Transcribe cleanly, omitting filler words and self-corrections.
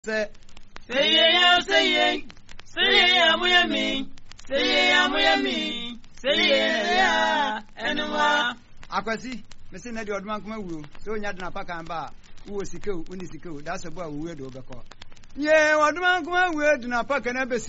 Say amuyami. Say amuyami. Say anwa. Akwasi, me say na the old man come wu. So nya na paka amba. Wo sikeu, uni sikeu. That's a boy we do beko. Yeah, old man come wu do na paka na be